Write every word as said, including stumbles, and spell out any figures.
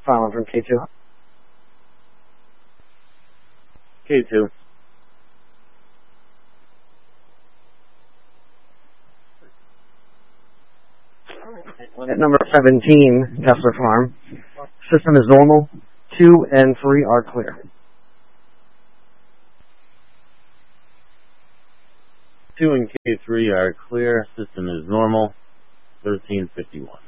Silent from K two. K two. At number seventeen, Kessler Farm. System is normal. Two and three are clear. Two and K three are clear. System is normal. thirteen fifty-one.